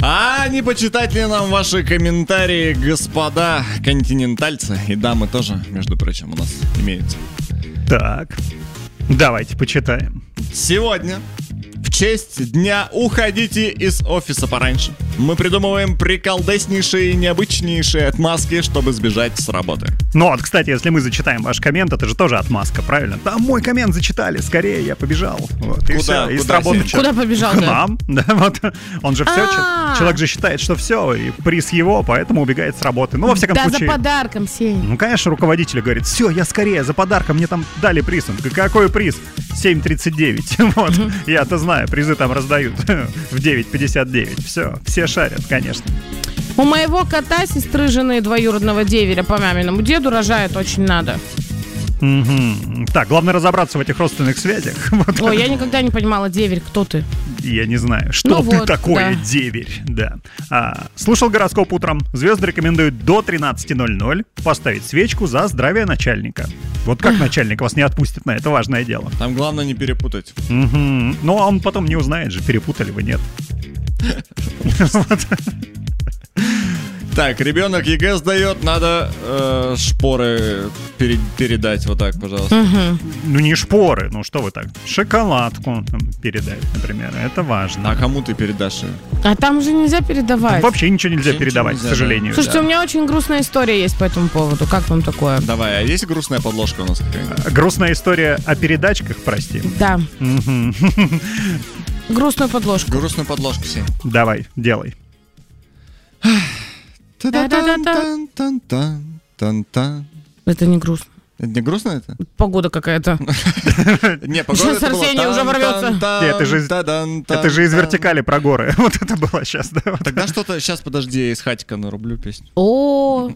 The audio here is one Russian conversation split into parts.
А не почитать ли нам ваши комментарии, господа континентальцы? И дамы тоже, между прочим, у нас имеются. Так, давайте почитаем. Сегодня, в честь дня «Уходите из офиса пораньше», мы придумываем приколдеснейшие и необычнейшие отмазки, чтобы сбежать с работы. Ну вот, кстати, если мы зачитаем ваш коммент, это же тоже отмазка, правильно? Там мой коммент зачитали, скорее, я побежал. Вот, и все, и с работы. Куда побежал? К нам, да, вот. Он же все, человек же считает, что все, и приз его, поэтому убегает с работы. Ну, во всяком случае. Да, за подарком, Сень. Ну, конечно, руководитель говорит, все, я скорее, за подарком, мне там дали приз. Он говорит, какой приз? 7:39. Вот, я-то знаю, призы там раздают в 9:59. Все шарят, конечно. У моего кота, сестры жены двоюродного деверя по маминому деду, рожает очень надо. Угу. Так, главное разобраться в этих родственных связях. Вот. Ой, я никогда не понимала, деверь, кто ты? Я не знаю, что ты вот, такое, да. деверь. Да. Слушал гороскоп утром. Звезды рекомендуют до 13:00 поставить свечку за здравие начальника. Вот как начальник вас не отпустит на это важное дело? Там главное не перепутать. Угу. Ну, а он потом не узнает же, перепутали вы, нет. Так, ребенок ЕГЭ сдает, надо шпоры передать вот так, пожалуйста. Ну не шпоры, ну что вы так, шоколадку там, передать, например, это важно. А кому ты передашь ее? А там же нельзя передавать. Там вообще ничего нельзя передавать, нельзя, к сожалению. Слушайте, у меня очень грустная история есть по этому поводу. Как вам такое? Давай, а есть грустная подложка у нас какая-нибудь? Грустная история о передачках, прости. Да. Грустную подложку. Грустную подложку, Сень. Давай, делай. Та-да-тан-тан-тан-тан-тан. Это не грустно. Это не грустно это? Погода какая-то. Не, погода Сейчас Арсений уже ворвется. Это же из вертикали про горы. Вот это было сейчас, да? Тогда что-то, сейчас, подожди, я из Хатика нарублю песню. О,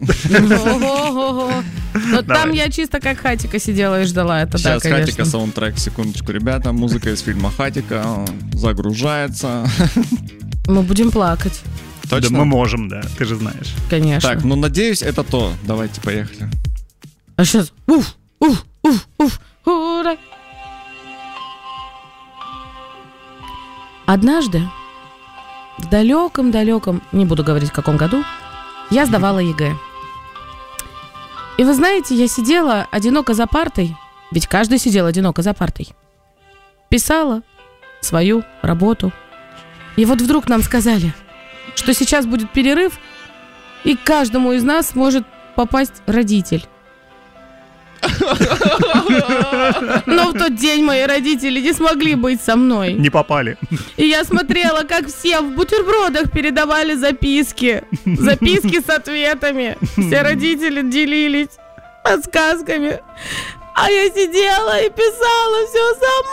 но там я чисто как Хатика сидела и ждала. Это да, Сейчас конечно. Хатика саундтрек, секундочку, ребята. Музыка из фильма Хатика загружается. Мы будем плакать. Точно? Да мы можем, да, ты же знаешь. Конечно. Так, ну надеюсь, это то. Давайте, поехали. А сейчас. Ура. Однажды, в далеком, не буду говорить в каком году, я сдавала ЕГЭ. И вы знаете, я сидела одиноко за партой, ведь каждый сидел одиноко за партой. Писала свою работу. И вот вдруг нам сказали, что сейчас будет перерыв, и к каждому из нас может попасть родитель. Но в тот день мои родители не смогли быть со мной. Не попали. И я смотрела, как все в бутербродах передавали записки. Записки с ответами. Все родители делились подсказками. А я сидела и писала все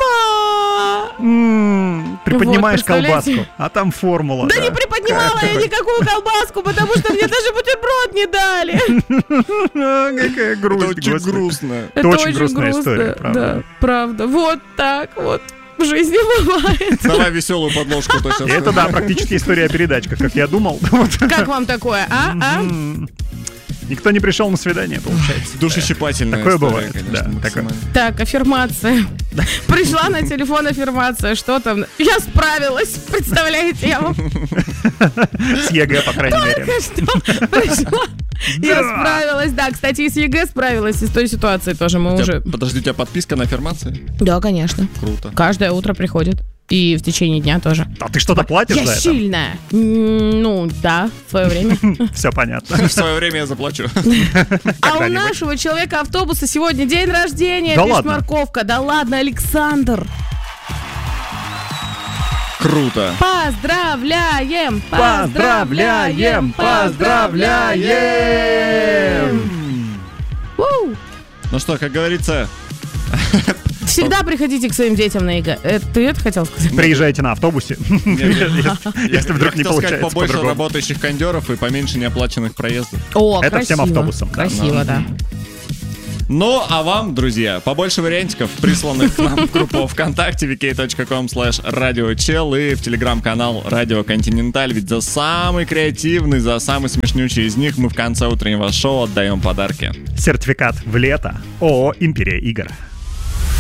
сама. Приподнимаешь Вот, представляете? колбаску, а там формула. Да не приподнимала я никакую колбаску, потому что мне даже бутерброд не дали. Какая грусть, Это очень господи. грустно. Это очень грустная история, правда. Да, правда. Вот так вот в жизни бывает. Давай веселую подложку. То сейчас. Это, да, практически история о передачках, как я думал. Как вам такое, а? Никто не пришел на свидание, получается. Душещипательная Такое история, бывает, конечно, да, такое. максимально. Так, аффирмация. Пришла на телефон аффирмация. Что там? Я справилась. Представляете, я вам С ЕГЭ, по крайней мере. только что пришла. Я справилась. Да, кстати, и с ЕГЭ справилась, и с той ситуацией тоже мы уже... Подожди, у тебя подписка на аффирмации? Да, конечно. Круто. Каждое утро приходит. И в течение дня тоже. А ты что-то платишь за Я это? сильная. Ну, да, в свое время. Все понятно. В свое время я заплачу. А у Когда-нибудь. нашего человека-автобуса сегодня день рождения. Да пишет ладно? Морковка. Да ладно, Александр. Круто. Поздравляем! Поздравляем! Поздравляем! У! Ну что, как говорится, Всегда приходите к своим детям на ЕГЭ. Ты это хотел сказать? Приезжайте на автобусе, если вдруг не я хотел сказать, получается побольше по-другому. работающих кондеров и поменьше неоплаченных проездов. О, Это красиво. всем автобусом, да. Красиво, да. Ну, а вам, друзья, побольше вариантиков, присланных к нам в группу ВКонтакте vk.com/radiochel и в телеграм-канал Радио Континенталь. Ведь за самый креативный, за самый смешнючий из них мы в конце утреннего шоу отдаем подарки. Сертификат в лето ООО «Империя игр».